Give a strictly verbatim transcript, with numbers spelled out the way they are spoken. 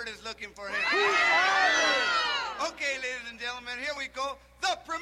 is looking for him. Okay, ladies and gentlemen, here we go. The